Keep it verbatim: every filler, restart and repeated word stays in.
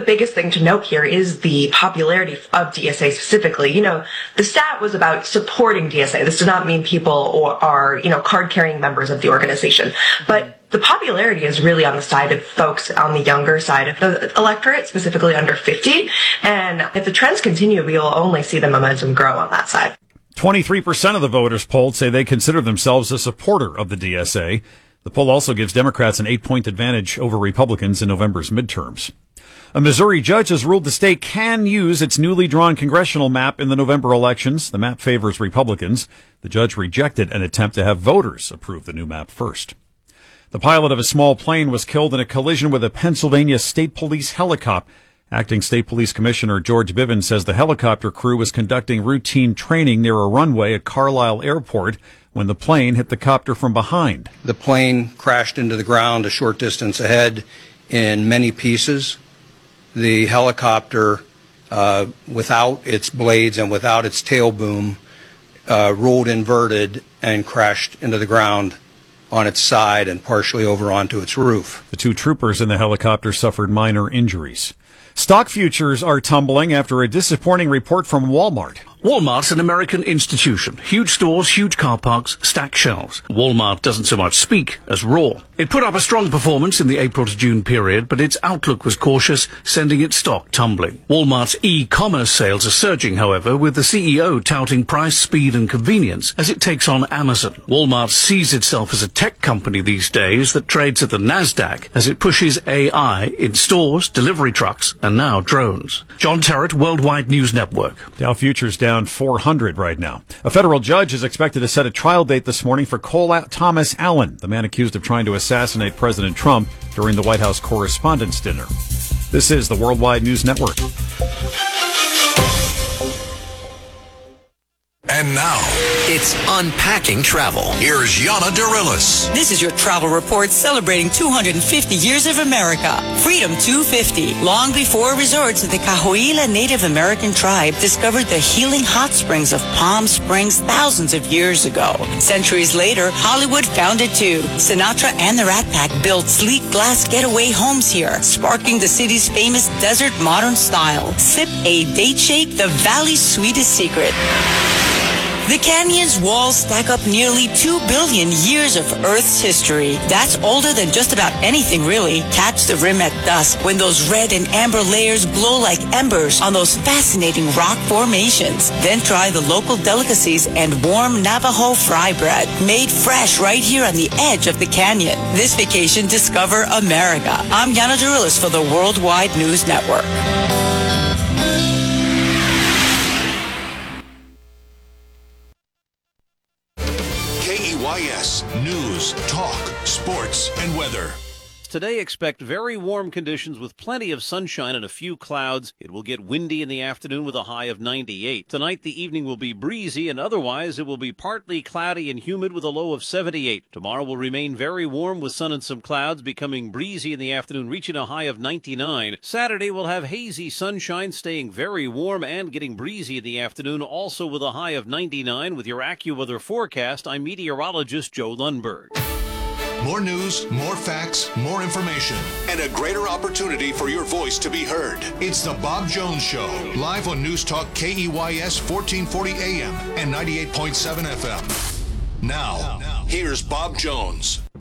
biggest thing to note here is the popularity of D S A specifically. You know, the stat was about supporting D S A. This does not mean people or are, you know, card-carrying members of the organization. But the popularity is really on the side of folks on the younger side of the electorate, specifically under fifty. And if the trends continue, we will only see the momentum grow on that side. twenty-three percent of the voters polled say they consider themselves a supporter of the D S A. The poll also gives Democrats an eight-point advantage over Republicans in November's midterms. A Missouri judge has ruled the state can use its newly drawn congressional map in the November elections. The map favors Republicans. The judge rejected an attempt to have voters approve the new map first. The pilot of a small plane was killed in a collision with a Pennsylvania State Police helicopter. Acting State Police Commissioner George Bivens says the helicopter crew was conducting routine training near a runway at Carlisle Airport when the plane hit the copter from behind. The plane crashed into the ground a short distance ahead in many pieces. The helicopter, uh, without its blades and without its tail boom, uh, rolled inverted and crashed into the ground on its side and partially over onto its roof. The two troopers in the helicopter suffered minor injuries. Stock futures are tumbling after a disappointing report from Walmart. Walmart's an American institution. Huge stores, huge car parks, stacked shelves. Walmart doesn't so much speak as roar. It put up a strong performance in the April to June period, but its outlook was cautious, sending its stock tumbling. Walmart's e-commerce sales are surging, however, with the C E O touting price, speed and convenience as it takes on Amazon. Walmart sees itself as a tech company these days that trades at the NASDAQ as it pushes A I in stores, delivery trucks, and now drones. John Terrett, Worldwide News Network. Dow futures down four hundred right now. A federal judge is expected to set a trial date this morning for Cole Thomas Allen, the man accused of trying to assassinate President Trump during the White House Correspondents' Dinner. This is the Worldwide News Network. And now, it's Unpacking Travel. Here's Yana Dirilis. This is your travel report celebrating two hundred fifty years of America. Freedom two fifty. Long before resorts, the Cahuilla Native American tribe discovered the healing hot springs of Palm Springs thousands of years ago. Centuries later, Hollywood found it too. Sinatra and the Rat Pack built sleek glass getaway homes here, sparking the city's famous desert modern style. Sip a date shake, the valley's sweetest secret. The canyon's walls stack up nearly two billion years of Earth's history. That's older than just about anything, really. Catch the rim at dusk when those red and amber layers glow like embers on those fascinating rock formations. Then try the local delicacies and warm Navajo fry bread, made fresh right here on the edge of the canyon. This vacation, discover America. I'm Yana Dirilis for the Worldwide News Network. News, talk, sports, and weather. Today, expect very warm conditions with plenty of sunshine and a few clouds. It will get windy in the afternoon with a high of ninety-eight. Tonight, the evening will be breezy, and otherwise it will be partly cloudy and humid with a low of seventy-eight. Tomorrow will remain very warm with sun and some clouds, becoming breezy in the afternoon, reaching a high of ninety-nine. Saturday will have hazy sunshine, staying very warm and getting breezy in the afternoon, also with a high of ninety-nine. With your AccuWeather forecast, I'm meteorologist Joe Lundberg. More news, more facts, more information, and a greater opportunity for your voice to be heard. It's the Bob Jones Show, live on News Talk K E Y S fourteen forty A M and ninety-eight point seven F M. Now, here's Bob Jones.